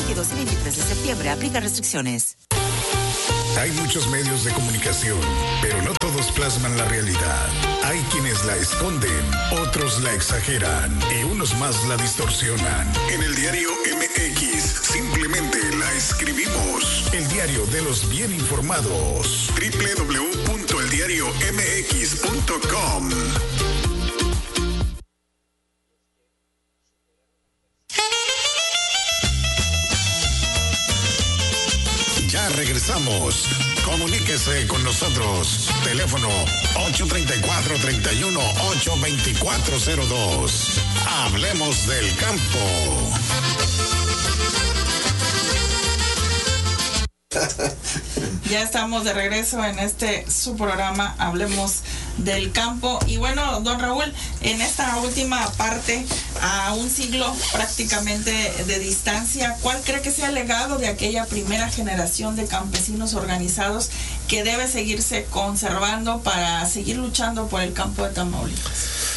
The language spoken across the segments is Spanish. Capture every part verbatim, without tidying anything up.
veintidós y veintitrés de septiembre. Aplica restricciones. Hay muchos medios de comunicación, pero no todos plasman la realidad. Hay quienes la esconden, otros la exageran y unos más la distorsionan. En el diario M X simplemente la escribimos. El diario de los bien informados. doble u doble u doble u punto el diario m x punto com. Ya regresamos. Comuníquese con nosotros. Teléfono ocho tres cuatro, tres uno, ocho dos cuatro cero dos. Hablemos del campo. Ya estamos de regreso en este su programa Hablemos del Campo. Y bueno, don Raúl, en esta última parte, a un siglo prácticamente de distancia, ¿cuál cree que sea el legado de aquella primera generación de campesinos organizados que debe seguirse conservando para seguir luchando por el campo de Tamaulipas?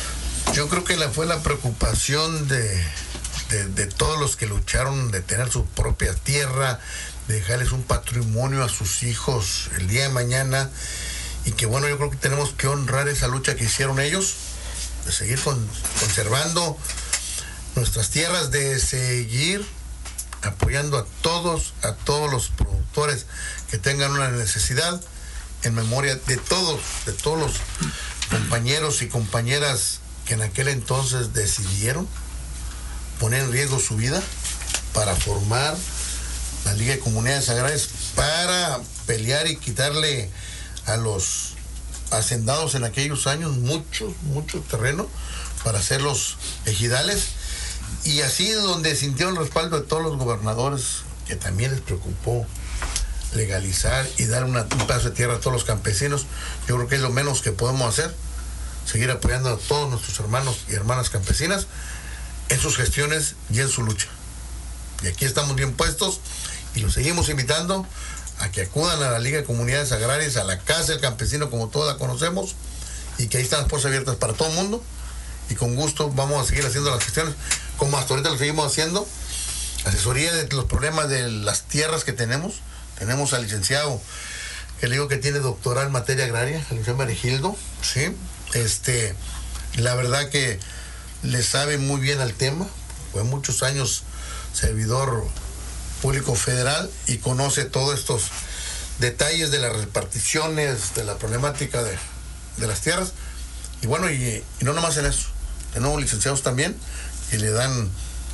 Yo creo que la, fue la preocupación de, de, de todos los que lucharon de tener su propia tierra, de dejarles un patrimonio a sus hijos el día de mañana, y que bueno, yo creo que tenemos que honrar esa lucha que hicieron ellos, de seguir con, conservando nuestras tierras, de seguir apoyando a todos, a todos los productores que tengan una necesidad, en memoria de todos, de todos los compañeros y compañeras que en aquel entonces decidieron poner en riesgo su vida para formar la Liga de Comunidades Agrarias, para pelear y quitarle a los hacendados en aquellos años mucho, mucho terreno para hacerlos ejidales, y así donde sintieron el respaldo de todos los gobernadores, que también les preocupó legalizar y dar una, un pedazo de tierra a todos los campesinos. Yo creo que es lo menos que podemos hacer, seguir apoyando a todos nuestros hermanos y hermanas campesinas en sus gestiones y en su lucha. Y aquí estamos bien puestos y los seguimos invitando a que acudan a la Liga de Comunidades Agrarias, a la Casa del Campesino, como todos la conocemos, y que ahí están las puertas abiertas para todo el mundo, y con gusto vamos a seguir haciendo las gestiones como hasta ahorita lo seguimos haciendo. Asesoría de los problemas de las tierras que tenemos. Tenemos al licenciado, que le digo que tiene doctorado en materia agraria, el licenciado Marigildo, ¿sí? Este, la verdad que le sabe muy bien al tema, fue muchos años servidor público federal y conoce todos estos detalles de las reparticiones, de la problemática de, de las tierras. Y bueno, y, y no nomás en eso, tenemos licenciados también que le dan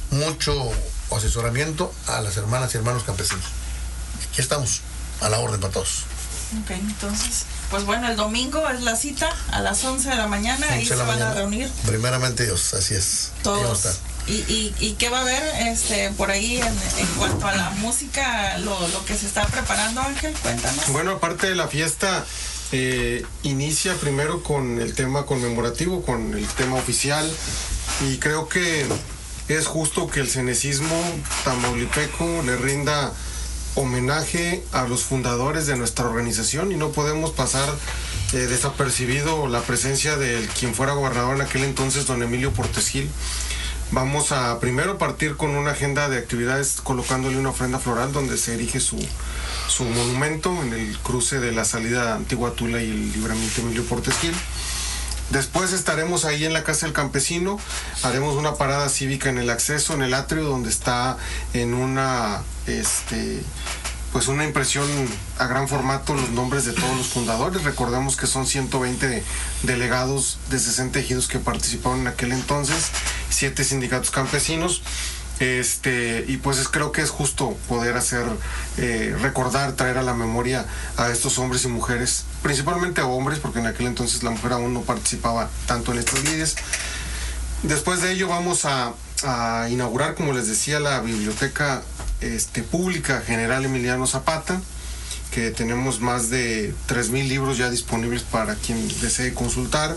mucho asesoramiento a las hermanas y hermanos campesinos. Aquí estamos, a la orden para todos. Ok, entonces, pues bueno, el domingo es la cita a las once de la mañana, ahí se van mañana. a reunir. Primeramente Dios, así es. Todos. ¿Y, y, ¿Y qué va a haber este, por ahí en, en cuanto a la música, lo, lo que se está preparando, Ángel? Cuéntanos. Bueno, aparte de la fiesta, eh, inicia primero con el tema conmemorativo, con el tema oficial, y creo que es justo que el cenecismo tamaulipeco le rinda homenaje a los fundadores de nuestra organización, y no podemos pasar eh, desapercibido la presencia de quien fuera gobernador en aquel entonces, don Emilio Portes Gil. Vamos a primero partir con una agenda de actividades colocándole una ofrenda floral donde se erige su, su monumento en el cruce de la salida Antigua Tula y el libramiento Emilio Portes Gil. Después estaremos ahí en la Casa del Campesino, haremos una parada cívica en el acceso, en el atrio, donde está en una, este, pues una impresión a gran formato los nombres de todos los fundadores. Recordemos que son ciento veinte delegados de sesenta ejidos que participaron en aquel entonces, siete sindicatos campesinos. Este, y pues es, creo que es justo poder hacer, eh, recordar, traer a la memoria a estos hombres y mujeres, principalmente a hombres, porque en aquel entonces la mujer aún no participaba tanto en estas lides. Después de ello vamos a, a inaugurar, como les decía, la Biblioteca este, Pública General Emiliano Zapata, que tenemos más de tres mil libros ya disponibles para quien desee consultar.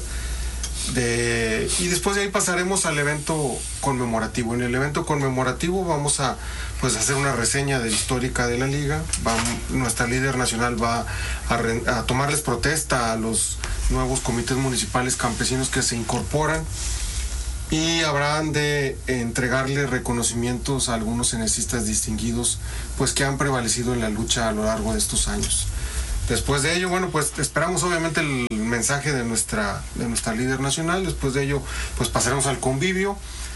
De, y después de ahí pasaremos al evento conmemorativo. En el evento conmemorativo vamos a pues hacer una reseña de histórica de la liga. Vamos, nuestra líder nacional va a, a tomarles protesta a los nuevos comités municipales campesinos que se incorporan. y habrán de entregarle reconocimientos a algunos cenecistas distinguidos pues que han prevalecido en la lucha a lo largo de estos años. Después de ello, bueno, pues esperamos obviamente el mensaje de nuestra, de nuestra líder nacional. Después de ello, pues pasaremos al convivio.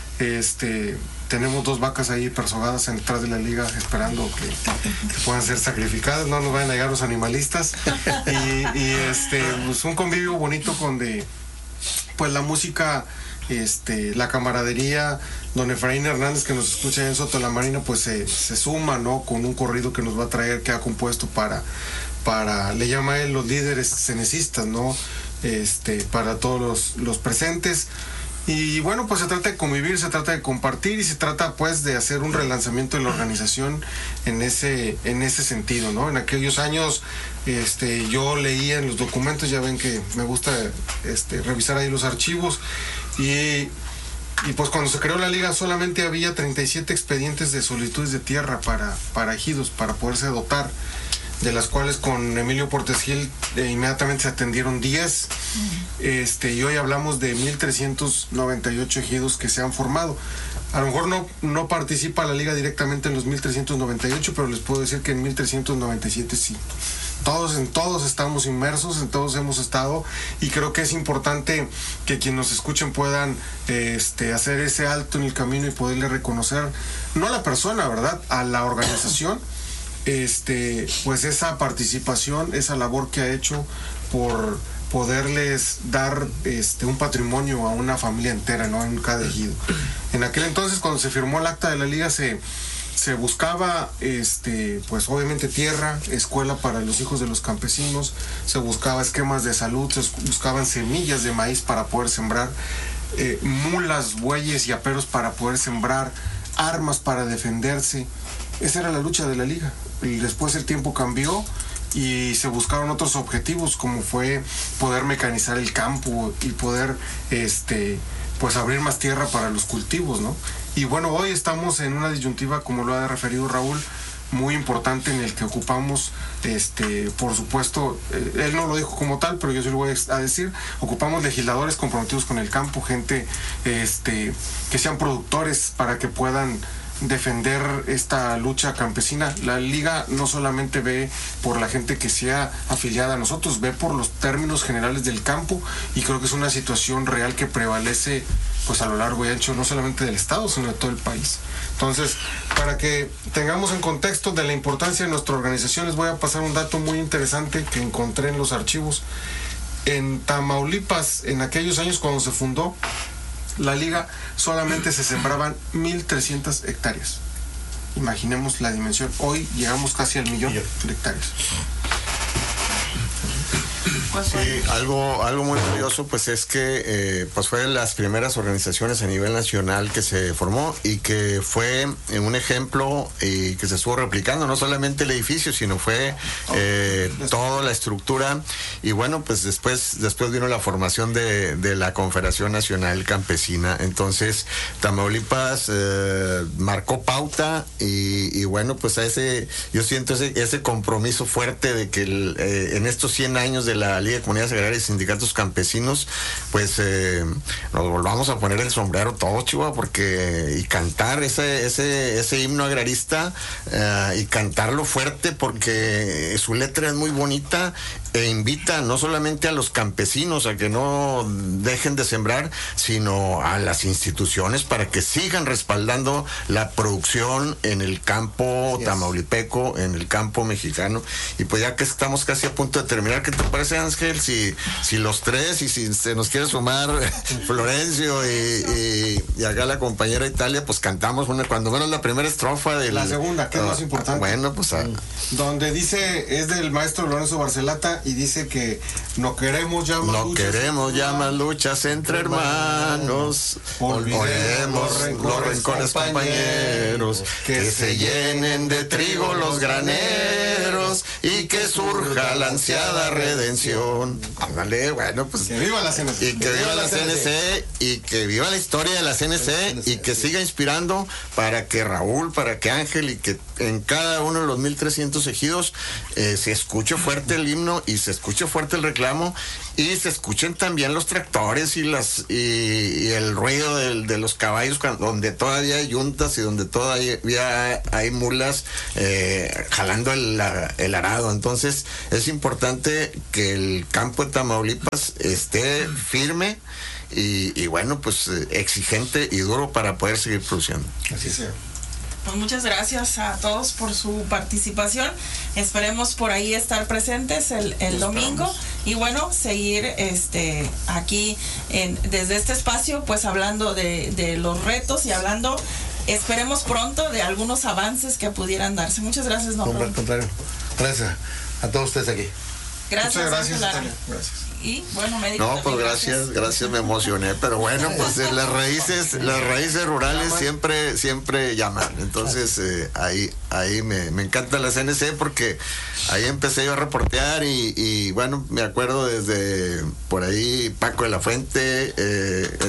Este, tenemos dos vacas ahí persogadas detrás de la liga esperando que, que puedan ser sacrificadas, no nos vayan a llegar los animalistas. Y, y este, pues un convivio bonito con de, pues la música, este, la camaradería. Don Efraín Hernández, que nos escucha en Soto la Marina, pues se, se suma, ¿no? Con un corrido que nos va a traer, que ha compuesto para, para le llama a él los líderes cenecistas, ¿no? Este, para todos los, los presentes. Y bueno, pues se trata de convivir, se trata de compartir y se trata pues de hacer un relanzamiento de la organización en ese, en ese sentido, ¿no? En aquellos años este, yo leía en los documentos, ya ven que me gusta este, revisar ahí los archivos, y, y pues cuando se creó la liga solamente había treinta y siete expedientes de solicitudes de tierra para, para ejidos, para poderse dotar, de las cuales con Emilio Portes Gil eh, inmediatamente se atendieron diez, este, y hoy hablamos de mil trescientos noventa y ocho ejidos que se han formado. A lo mejor no, no participa la liga directamente en los mil trescientos noventa y ocho, pero les puedo decir que en mil trescientos noventa y siete sí. Todos, en todos estamos inmersos, en todos hemos estado, y creo que es importante que quienes nos escuchen puedan este, hacer ese alto en el camino y poderle reconocer, no a la persona, ¿verdad?, a la organización, este, pues esa participación, esa labor que ha hecho por poderles dar este, un patrimonio a una familia entera, ¿no?, en cada ejido. En aquel entonces, cuando se firmó el acta de la liga, se, se buscaba, este, pues obviamente tierra, escuela para los hijos de los campesinos, se buscaba esquemas de salud, se buscaban semillas de maíz para poder sembrar, eh, mulas, bueyes y aperos para poder sembrar, armas para defenderse. Esa era la lucha de la liga. Y después el tiempo cambió y se buscaron otros objetivos, como fue poder mecanizar el campo y poder este pues abrir más tierra para los cultivos, ¿no? Y bueno, hoy estamos en una disyuntiva, como lo ha referido Raúl, muy importante, en el que ocupamos, este, por supuesto, eh, él no lo dijo como tal, pero yo sí lo voy a decir, ocupamos legisladores comprometidos con el campo, gente este, que sean productores para que puedan defender esta lucha campesina. La liga no solamente ve por la gente que sea afiliada a nosotros, ve por los términos generales del campo, y creo que es una situación real que prevalece pues a lo largo y ancho no solamente del estado, sino de todo el país. Entonces, para que tengamos en contexto de la importancia de nuestra organización, les voy a pasar un dato muy interesante que encontré en los archivos. En Tamaulipas, en aquellos años cuando se fundó la liga, solamente se sembraban mil trescientas hectáreas. Imaginemos la dimensión. Hoy llegamos casi al millón de hectáreas. Sí, algo, algo muy curioso pues es que eh, pues fue de las primeras organizaciones a nivel nacional que se formó, y que fue un ejemplo y que se estuvo replicando, no solamente el edificio, sino fue eh, toda la estructura. Y bueno, pues después, después vino la formación de, de la Confederación Nacional Campesina. Entonces Tamaulipas eh, marcó pauta, y, y bueno, pues a ese, yo siento ese, ese compromiso fuerte de que el, eh, en estos cien años de la Liga de Comunidades Agrarias y Sindicatos Campesinos, pues eh, nos volvamos a poner el sombrero todo, Chihuahua, porque y cantar ese ese ese himno agrarista, eh, y cantarlo fuerte, porque su letra es muy bonita e invita no solamente a los campesinos a que no dejen de sembrar, sino a las instituciones para que sigan respaldando la producción en el campo tamaulipeco, en el campo mexicano. Y pues ya que estamos casi a punto de terminar, ¿qué te parece, Ángel? Si, si los tres, y si se nos quiere sumar Florencio y, y, y acá la compañera Italia, pues cantamos una, cuando menos la primera estrofa de la segunda, que es uh, más importante. Bueno, pues a, donde dice, es del maestro Lorenzo Barcelata, y dice que no queremos ya más no luchas, queremos ya más luchas entre hermanos, olvidemos los rencores, compañeros, que se llenen de trigo los graneros y que surja la ansiada redención. Ándale, bueno, pues. Que viva la C N C. Y que viva la C N C y que viva la historia de la C N C y que siga inspirando para que Raúl, para que Ángel y que en cada uno de los mil trescientos ejidos eh, se escuche fuerte el himno y se escuche fuerte el reclamo y se escuchen también los tractores y las y, y el ruido del, de los caballos cuando, donde todavía hay yuntas y donde todavía hay mulas eh, jalando el, el arado. Entonces es importante que el campo de Tamaulipas esté firme y, y bueno, pues exigente y duro para poder seguir produciendo. Así sea. Pues muchas gracias a todos por su participación. Esperemos por ahí estar presentes el, el domingo y bueno, seguir este aquí en, desde este espacio, pues hablando de, de los retos y hablando, esperemos pronto, de algunos avances que pudieran darse. Muchas gracias, don No, al contrario. Gracias a todos ustedes aquí. Gracias, Muchas gracias, Ángela. Natalia. Gracias. Y bueno, médico. No, pues también, gracias, gracias, me emocioné, pero bueno, pues eh, las raíces, las raíces rurales siempre, siempre llaman. Entonces eh, ahí, ahí me, me encanta la C N C porque ahí empecé yo a reportear y, y bueno, me acuerdo desde por ahí Paco de la Fuente eh,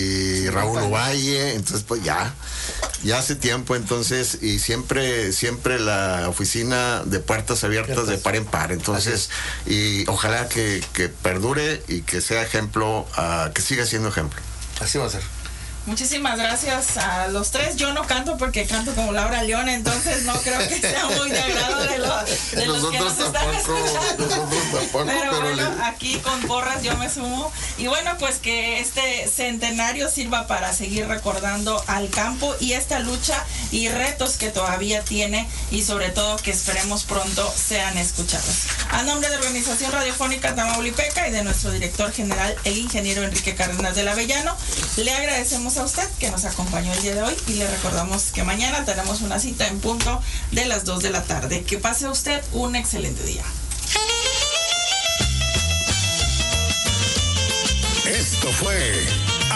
y Raúl Ovalle, entonces pues ya, ya hace tiempo, entonces, y siempre, siempre la oficina de puertas abiertas de par en par, entonces, y ojalá que, que perdure y que sea ejemplo, uh, que siga siendo ejemplo. Así va a ser. Muchísimas gracias a los tres. Yo no canto porque canto como Laura León, entonces no creo que sea muy de agrado de, lo, de los que nos están escuchando. Tampoco, pero, pero bueno, le... aquí con porras yo me sumo. Y bueno, pues que este centenario sirva para seguir recordando al campo y esta lucha y retos que todavía tiene y sobre todo que esperemos pronto sean escuchados. A nombre de la Organización Radiofónica Tamaulipeca y de nuestro director general, el ingeniero Enrique Cárdenas del Avellano, le agradecemos a usted que nos acompañó el día de hoy y le recordamos que mañana tenemos una cita en punto de las dos de la tarde. Que pase usted un excelente día. Esto fue